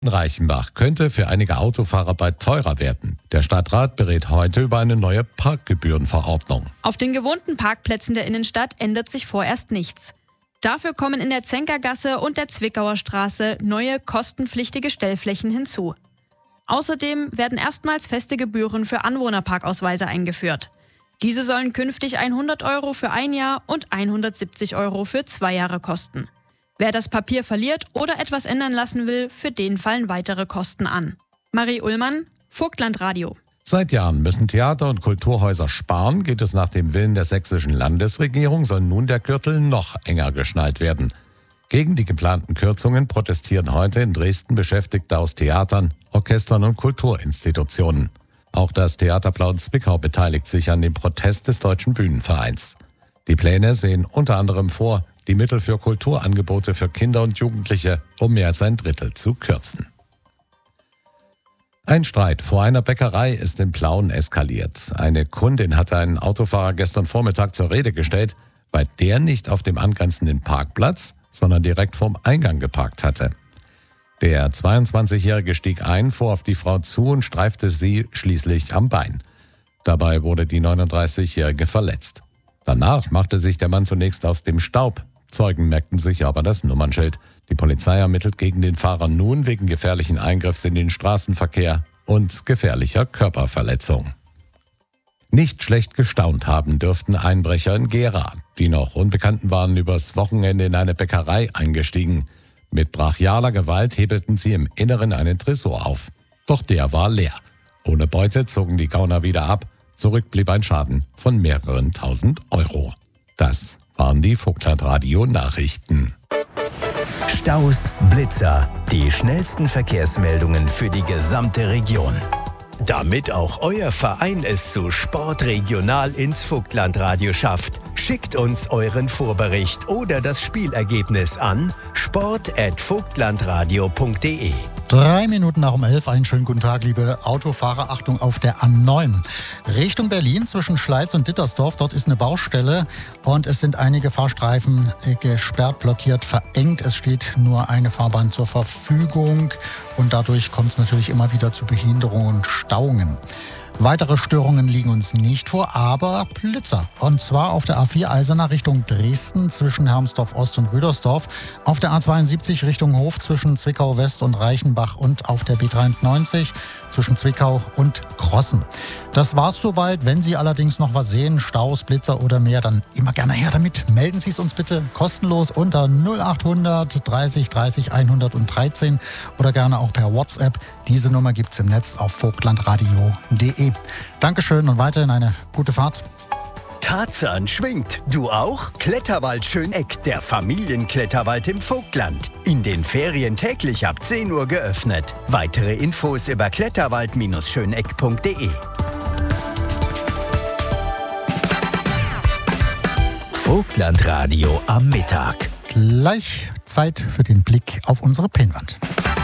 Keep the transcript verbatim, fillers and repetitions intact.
Reichenbach könnte für einige Autofahrer bald teurer werden. Der Stadtrat berät heute über eine neue Parkgebührenverordnung. Auf den gewohnten Parkplätzen der Innenstadt ändert sich vorerst nichts. Dafür kommen in der Zenkergasse und der Zwickauer Straße neue kostenpflichtige Stellflächen hinzu. Außerdem werden erstmals feste Gebühren für Anwohnerparkausweise eingeführt. Diese sollen künftig hundert Euro für ein Jahr und hundertsiebzig Euro für zwei Jahre kosten. Wer das Papier verliert oder etwas ändern lassen will, für den fallen weitere Kosten an. Marie Ullmann, Vogtlandradio. Seit Jahren müssen Theater- und Kulturhäuser sparen. Geht es nach dem Willen der sächsischen Landesregierung, soll nun der Gürtel noch enger geschnallt werden. Gegen die geplanten Kürzungen protestieren heute in Dresden Beschäftigte aus Theatern, Orchestern und Kulturinstitutionen. Auch das Theater Plauen-Zwickau beteiligt sich an dem Protest des Deutschen Bühnenvereins. Die Pläne sehen unter anderem vor, die Mittel für Kulturangebote für Kinder und Jugendliche um mehr als ein Drittel zu kürzen. Ein Streit vor einer Bäckerei ist in Plauen eskaliert. Eine Kundin hatte einen Autofahrer gestern Vormittag zur Rede gestellt, weil der nicht auf dem angrenzenden Parkplatz, sondern direkt vorm Eingang geparkt hatte. Der zweiundzwanzigjährige stieg ein, fuhr auf die Frau zu und streifte sie schließlich am Bein. Dabei wurde die neununddreißigjährige verletzt. Danach machte sich der Mann zunächst aus dem Staub. Zeugen merkten sich aber das Nummernschild. Die Polizei ermittelt gegen den Fahrer nun wegen gefährlichen Eingriffs in den Straßenverkehr und gefährlicher Körperverletzung. Nicht schlecht gestaunt haben dürften Einbrecher in Gera. Die noch Unbekannten waren übers Wochenende in eine Bäckerei eingestiegen. Mit brachialer Gewalt hebelten sie im Inneren einen Tresor auf. Doch der war leer. Ohne Beute zogen die Gauner wieder ab. Zurück blieb ein Schaden von mehreren tausend Euro. Das waren die Vogtlandradio-Nachrichten. Staus, Blitzer, die schnellsten Verkehrsmeldungen für die gesamte Region. Damit auch euer Verein es zu Sport regional ins Vogtlandradio schafft, schickt uns euren Vorbericht oder das Spielergebnis an sport at vogtlandradio punkt de. Drei Minuten nach um elf, einen schönen guten Tag, liebe Autofahrer. Achtung auf der A neun. Richtung Berlin zwischen Schleiz und Dittersdorf. Dort ist eine Baustelle und es sind einige Fahrstreifen gesperrt, blockiert, verengt. Es steht nur eine Fahrbahn zur Verfügung und dadurch kommt es natürlich immer wieder zu Behinderungen und Stauungen. Weitere Störungen liegen uns nicht vor, aber Blitzer. Und zwar auf der A vier Eisenach Richtung Dresden zwischen Hermsdorf Ost und Rüdersdorf, auf der A zweiundsiebzig Richtung Hof zwischen Zwickau West und Reichenbach und auf der B dreiundneunzig zwischen Zwickau und Krossen. Das war's soweit. Wenn Sie allerdings noch was sehen, Staus, Blitzer oder mehr, dann immer gerne her damit. Melden Sie es uns bitte kostenlos unter null achthundert dreißig dreißig hundertdreizehn oder gerne auch per WhatsApp. Diese Nummer gibt's im Netz auf vogtlandradio punkt de. Dankeschön und weiterhin eine gute Fahrt. Tarzan schwingt. Du auch? Kletterwald Schöneck, der Familienkletterwald im Vogtland. In den Ferien täglich ab zehn Uhr geöffnet. Weitere Infos über kletterwald schöneck punkt de. Vogtlandradio am Mittag. Gleich Zeit für den Blick auf unsere Pinnwand.